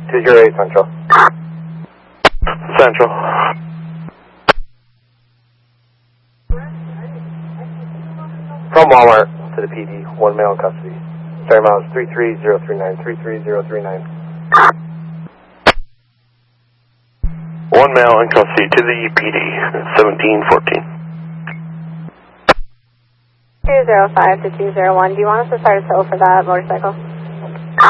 208 Central. Central. From Walmart to the PD, 1 male in custody. Fairmount is 33039, 33039. 1 male in custody to the PD, 1714. 205 to 201. Do you want us to start a tow for that motorcycle?